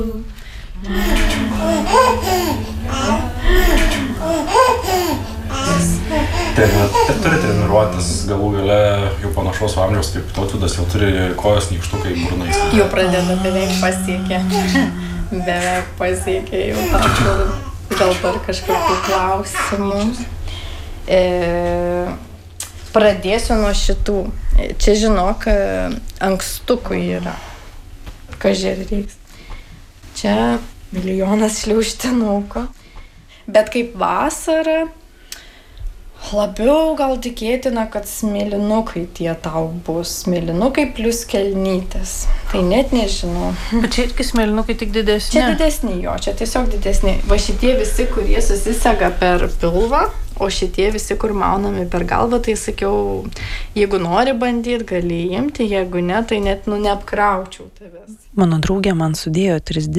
Tai turi treniruotis, galų gale jau panašaus amžiaus kaip Tautvydas, jau turi kojos nykštukai burnais. Jau pradeda beveik pasiekė. Beveik pasiekė jau tačiau gal dar kažkokių klausimų. Pradėsiu nuo šitų. Čia žinok, ankstukų yra. Kaži reiks. Čia milijonas šliaužtinukų. Bet kaip vasara, labiau gal tikėtina, kad smėlinukai tie tau bus. Smėlinukai plus kelnytės. Tai net nežinau. Bet čia irgi smėlinukai tik didesni? Čia didesni jo, čia tiesiog didesni. Va šitie visi, kurie susisega per pilvą, o šitie visi, kur maunami per galvą, tai sakiau, jeigu nori bandyti, gali imti, jeigu ne, tai net neapkraučiau tavęs. Mano draugė man sudėjo 3